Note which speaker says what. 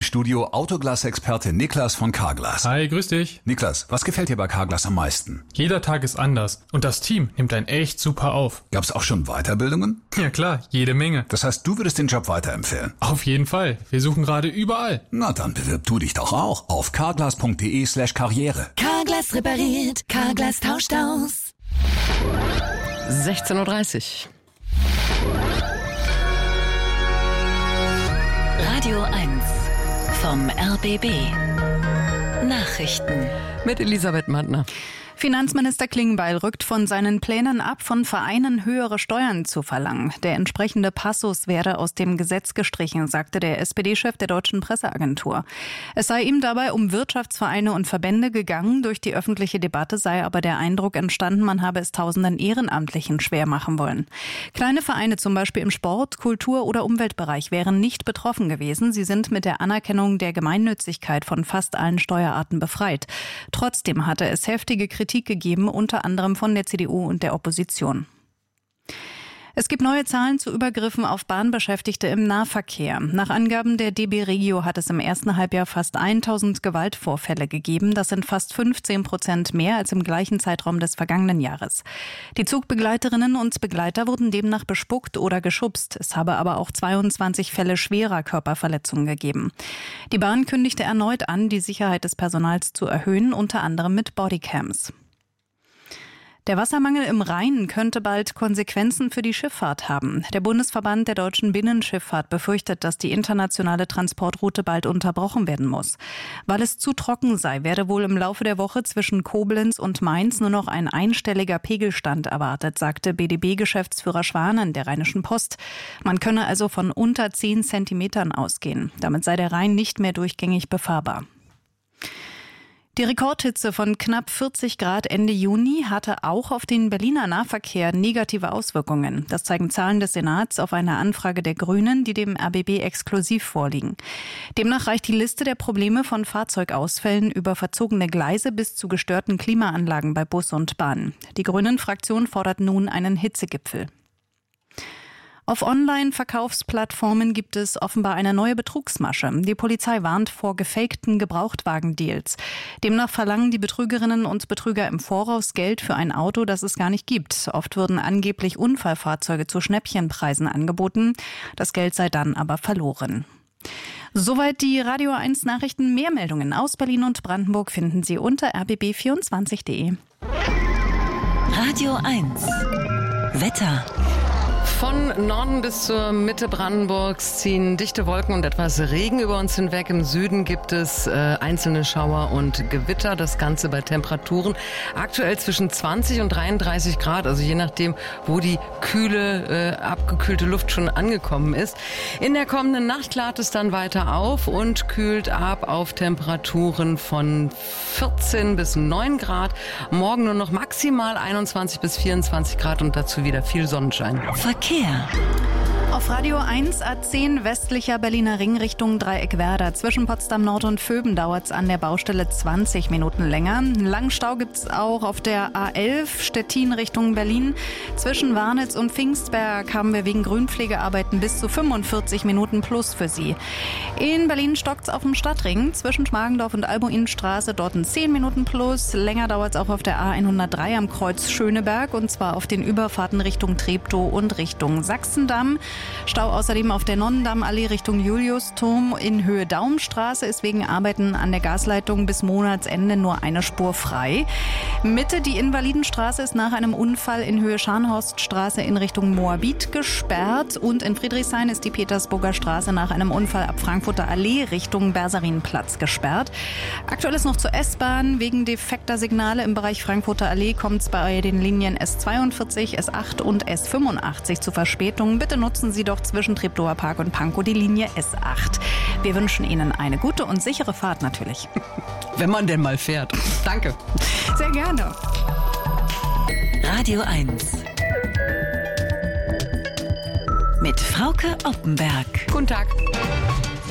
Speaker 1: Studio Autoglas-Experte Niklas von Carglass.
Speaker 2: Hi, grüß dich.
Speaker 1: Niklas, was gefällt dir bei Carglass am meisten?
Speaker 2: Jeder Tag ist anders und das Team nimmt einen echt super auf.
Speaker 1: Gab's auch schon Weiterbildungen?
Speaker 2: Ja klar, jede Menge.
Speaker 1: Das heißt, du würdest den Job weiterempfehlen?
Speaker 2: Auf jeden Fall. Wir suchen gerade überall.
Speaker 1: Na, dann bewirb du dich doch auch auf carglass.de/karriere.
Speaker 3: Carglass repariert, Carglass tauscht aus.
Speaker 4: 16:30 Uhr.
Speaker 3: Radio 1 vom RBB. Nachrichten.
Speaker 4: Mit Elisabeth Mattner.
Speaker 5: Finanzminister Klingbeil rückt von seinen Plänen ab, von Vereinen höhere Steuern zu verlangen. Der entsprechende Passus werde aus dem Gesetz gestrichen, sagte der SPD-Chef der Deutschen Presseagentur. Es sei ihm dabei um Wirtschaftsvereine und Verbände gegangen. Durch die öffentliche Debatte sei aber der Eindruck entstanden, man habe es tausenden Ehrenamtlichen schwer machen wollen. Kleine Vereine, zum Beispiel im Sport-, Kultur- oder Umweltbereich, wären nicht betroffen gewesen. Sie sind mit der Anerkennung der Gemeinnützigkeit von fast allen Steuerarten befreit. Trotzdem hatte es heftige Kritik gegeben, unter anderem von der CDU und der Opposition. Es gibt neue Zahlen zu Übergriffen auf Bahnbeschäftigte im Nahverkehr. Nach Angaben der DB Regio hat es im ersten Halbjahr fast 1000 Gewaltvorfälle gegeben. Das sind fast 15% mehr als im gleichen Zeitraum des vergangenen Jahres. Die Zugbegleiterinnen und Begleiter wurden demnach bespuckt oder geschubst. Es habe aber auch 22 Fälle schwerer Körperverletzungen gegeben. Die Bahn kündigte erneut an, die Sicherheit des Personals zu erhöhen, unter anderem mit Bodycams. Der Wassermangel im Rhein könnte bald Konsequenzen für die Schifffahrt haben. Der Bundesverband der deutschen Binnenschifffahrt befürchtet, dass die internationale Transportroute bald unterbrochen werden muss. Weil es zu trocken sei, werde wohl im Laufe der Woche zwischen Koblenz und Mainz nur noch ein einstelliger Pegelstand erwartet, sagte BDB-Geschäftsführer Schwanen der Rheinischen Post. Man könne also von unter 10 Zentimetern ausgehen. Damit sei der Rhein nicht mehr durchgängig befahrbar. Die Rekordhitze von knapp 40 Grad Ende Juni hatte auch auf den Berliner Nahverkehr negative Auswirkungen. Das zeigen Zahlen des Senats auf eine Anfrage der Grünen, die dem RBB exklusiv vorliegen. Demnach reicht die Liste der Probleme von Fahrzeugausfällen über verzogene Gleise bis zu gestörten Klimaanlagen bei Bus und Bahn. Die Grünen-Fraktion fordert nun einen Hitzegipfel. Auf Online-Verkaufsplattformen gibt es offenbar eine neue Betrugsmasche. Die Polizei warnt vor gefakten Gebrauchtwagen-Deals. Demnach verlangen die Betrügerinnen und Betrüger im Voraus Geld für ein Auto, das es gar nicht gibt. Oft würden angeblich Unfallfahrzeuge zu Schnäppchenpreisen angeboten. Das Geld sei dann aber verloren. Soweit die Radio 1 Nachrichten. Mehr Meldungen aus Berlin und Brandenburg finden Sie unter rbb24.de.
Speaker 3: Radio 1 Wetter.
Speaker 4: Von Norden bis zur Mitte Brandenburgs ziehen dichte Wolken und etwas Regen über uns hinweg. Im Süden gibt es einzelne Schauer und Gewitter. Das Ganze bei Temperaturen aktuell zwischen 20 und 33 Grad. Also je nachdem, wo die kühle, abgekühlte Luft schon angekommen ist. In der kommenden Nacht klart es dann weiter auf und kühlt ab auf Temperaturen von 14 bis 9 Grad. Morgen nur noch maximal 21 bis 24 Grad und dazu wieder viel Sonnenschein.
Speaker 3: Verkehr.
Speaker 5: Auf Radio 1 A10 westlicher Berliner Ring Richtung Dreieckwerder. Zwischen Potsdam Nord und Vöben dauert es an der Baustelle 20 Minuten länger. Einen langen Stau gibt es auch auf der A11 Stettin Richtung Berlin. Zwischen Warnitz und Pfingstberg haben wir wegen Grünpflegearbeiten bis zu 45 Minuten plus für Sie. In Berlin stockt es auf dem Stadtring. Zwischen Schmargendorf und Albuinstraße dort ein 10 Minuten plus. Länger dauert es auch auf der A103 am Kreuz Schöneberg und zwar auf den Überfahrten Richtung Treptow und Richtung Sachsendamm. Stau außerdem auf der Nonnendammallee Richtung Juliusturm in Höhe Daumstraße ist wegen Arbeiten an der Gasleitung bis Monatsende nur eine Spur frei. Mitte die Invalidenstraße ist nach einem Unfall in Höhe Scharnhorststraße in Richtung Moabit gesperrt und in Friedrichshain ist die Petersburger Straße nach einem Unfall ab Frankfurter Allee Richtung Bersarinplatz gesperrt. Aktuell ist noch zur S-Bahn. Wegen defekter Signale im Bereich Frankfurter Allee kommt es bei den Linien S42, S8 und S85 zu Verspätungen. Bitte nutzen Sie doch zwischen Treptower Park und Pankow die Linie S8. Wir wünschen Ihnen eine gute und sichere Fahrt natürlich.
Speaker 4: Wenn man denn mal fährt. Danke.
Speaker 5: Sehr gerne.
Speaker 3: Radio 1 mit Frauke Oppenberg.
Speaker 4: Guten Tag.